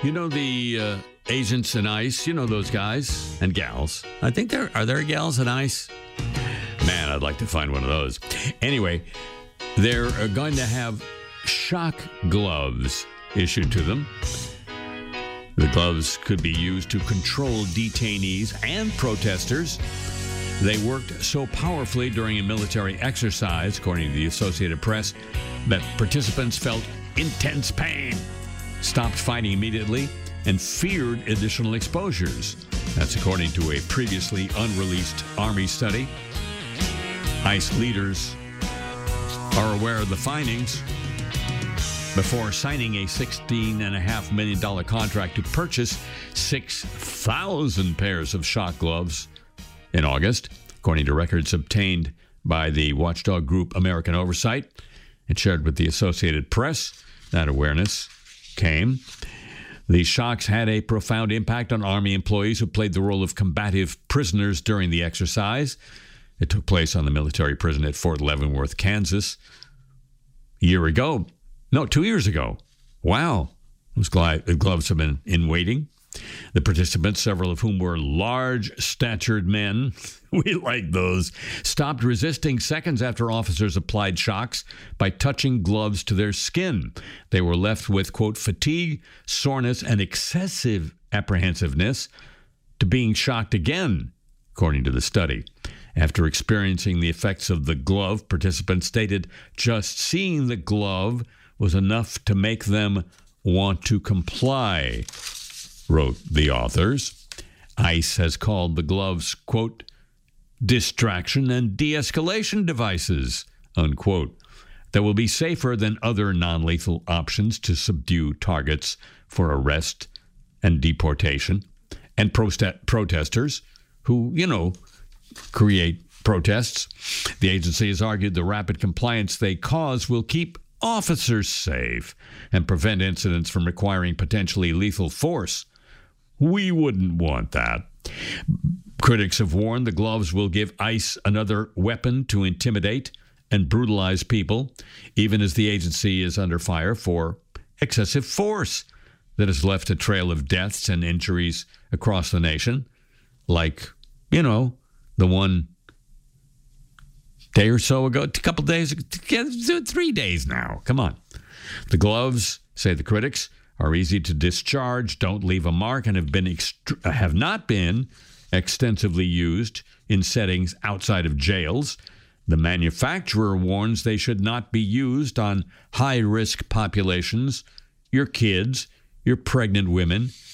You know the agents in ICE, you know those guys and gals. I think are there gals in ICE? Man, I'd like to find one of those. Anyway, they're going to have shock gloves issued to them. The gloves could be used to control detainees and protesters. They worked so powerfully during a military exercise, according to the Associated Press, that participants felt intense pain, stopped fighting immediately, and feared additional exposures. That's according to a previously unreleased Army study. ICE leaders are aware of the findings before signing a $16.5 million contract to purchase 6,000 pairs of shock gloves in August, according to records obtained by the watchdog group American Oversight and shared with the Associated Press. That awareness came. The shocks had a profound impact on Army employees who played the role of combative prisoners during the exercise. It took place on the military prison at Fort Leavenworth, Kansas, a year ago. No, 2 years ago. Wow. Those gloves have been in waiting. The participants, several of whom were large-statured men, we like those, stopped resisting seconds after officers applied shocks by touching gloves to their skin. They were left with, quote, fatigue, soreness, and excessive apprehensiveness to being shocked again, according to the study. After experiencing the effects of the glove, participants stated just seeing the glove was enough to make them want to comply, wrote the authors. ICE has called the gloves, quote, distraction and de-escalation devices, unquote, that will be safer than other non-lethal options to subdue targets for arrest and deportation. And protesters who, create protests. The agency has argued the rapid compliance they cause will keep officers safe and prevent incidents from requiring potentially lethal force. We wouldn't want that. Critics have warned the gloves will give ICE another weapon to intimidate and brutalize people, even as the agency is under fire for excessive force that has left a trail of deaths and injuries across the nation, like, the one day or so ago, a couple days, 3 days now. Come on. The gloves, say the critics, are easy to discharge, don't leave a mark, and have not been extensively used in settings outside of jails. The manufacturer warns they should not be used on high-risk populations, your kids, your pregnant women,